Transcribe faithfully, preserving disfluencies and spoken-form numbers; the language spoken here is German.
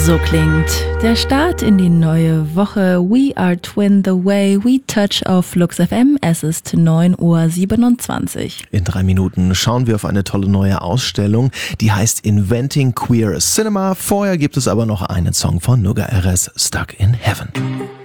So klingt der Start in die neue Woche. We are twin the way we touch auf Flux F M. Es ist neun Uhr siebenundzwanzig. In drei Minuten schauen wir auf eine tolle neue Ausstellung, die heißt Inventing Queer Cinema. Vorher gibt es aber noch einen Song von Nuga R S, Stuck in Heaven.